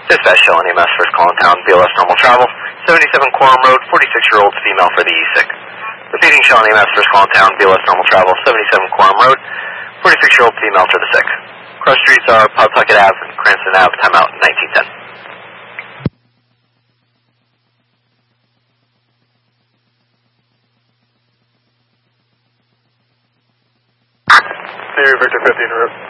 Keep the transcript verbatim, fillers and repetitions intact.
Dispatch Shell N E M S, first call in town, B L S normal travel, seventy-seven Quorum Road, forty-six-year-old female for the sick. Repeating Shell N E M S, first call in town, B L S normal travel, seventy-seven Quorum Road, forty-six-year-old female for the sick. Cross streets are Pawtucket Avenue and Cranston Avenue, timeout nineteen ten. Victor fifty en route.